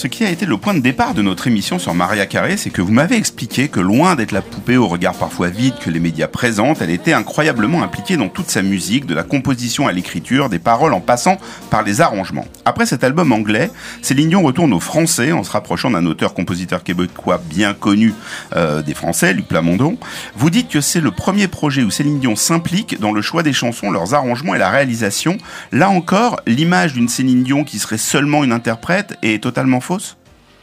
ce qui a été le point de départ de notre émission sur Mariah Carey, c'est que vous m'avez expliqué que loin d'être la poupée au regard parfois vide que les médias présentent, elle était incroyablement impliquée dans toute sa musique, de la composition à l'écriture, des paroles en passant par les arrangements. Après cet album anglais, Céline Dion retourne au français en se rapprochant d'un auteur-compositeur québécois bien connu des Français, Luc Plamondon. Vous dites que c'est le premier projet où Céline Dion s'implique dans le choix des chansons, leurs arrangements et la réalisation. Là encore, l'image d'une Céline Dion qui serait seulement une interprète est totalement fausse ?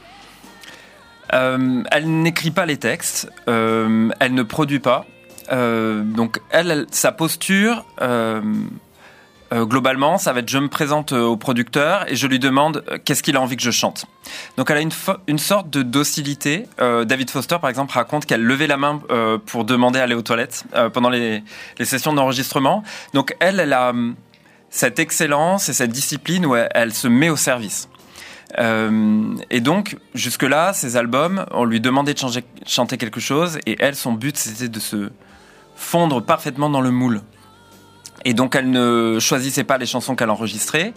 Elle n'écrit pas les textes, elle ne produit pas. Donc sa posture, globalement, ça va être je me présente au producteur et je lui demande qu'est-ce qu'il a envie que je chante. Donc elle a une sorte de docilité. David Foster, par exemple, raconte qu'elle levait la main pour demander à aller aux toilettes pendant les sessions d'enregistrement. Donc elle a cette excellence et cette discipline où elle se met au service. Et donc, jusque-là, ces albums, on lui demandait de chanter quelque chose et elle, son but, c'était de se fondre parfaitement dans le moule. Et donc, elle ne choisissait pas les chansons qu'elle enregistrait.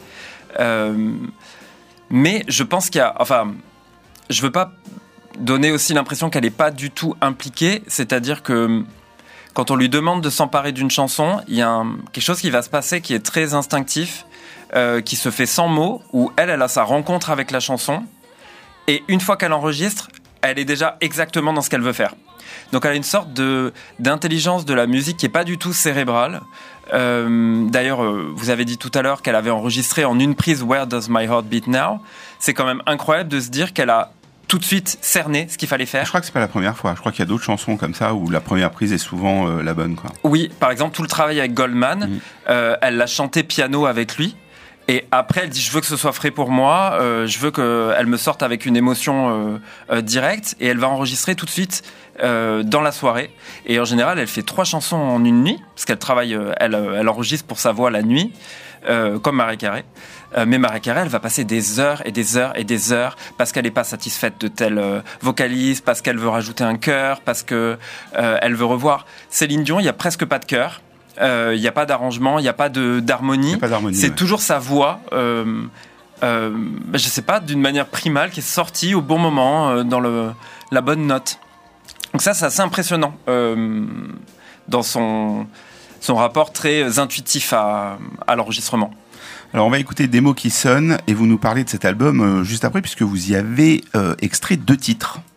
Mais je pense qu'il y a... Enfin, je veux pas donner aussi l'impression qu'elle n'est pas du tout impliquée. C'est-à-dire que quand on lui demande de s'emparer d'une chanson, il y a quelque chose qui va se passer qui est très instinctif, qui se fait sans mots, où elle a sa rencontre avec la chanson. Et une fois qu'elle enregistre, elle est déjà exactement dans ce qu'elle veut faire. Donc elle a une sorte d'intelligence de la musique qui n'est pas du tout cérébrale. D'ailleurs, vous avez dit tout à l'heure qu'elle avait enregistré en une prise Where Does My Heart Beat Now. C'est quand même incroyable de se dire qu'elle a tout de suite cerné ce qu'il fallait faire. Je crois que c'est pas la première fois. Je crois qu'il y a d'autres chansons comme ça où la première prise est souvent la bonne, quoi. Oui, par exemple, tout le travail avec Goldman, elle l'a chanté piano avec lui. Et après, elle dit, je veux que ce soit frais pour moi, je veux qu'elle me sorte avec une émotion directe. Et elle va enregistrer tout de suite dans la soirée. Et en général, elle fait 3 chansons en une nuit, parce qu'elle travaille, elle enregistre pour sa voix la nuit, comme Mariah Carey. Mais Mariah Carey, elle va passer des heures et des heures et des heures parce qu'elle n'est pas satisfaite de tel vocaliste, parce qu'elle veut rajouter un chœur, parce que elle veut revoir. Céline Dion, il n'y a presque pas de chœur. Il n'y a pas d'arrangement, il n'y a pas d'harmonie. C'est toujours sa voix, je sais pas, d'une manière primale, qui est sortie au bon moment, dans la bonne note. Donc ça, c'est assez impressionnant dans son rapport très intuitif à l'enregistrement. Alors on va écouter Des mots qui sonnent et vous nous parlez de cet album juste après puisque vous y avez extrait 2 titres.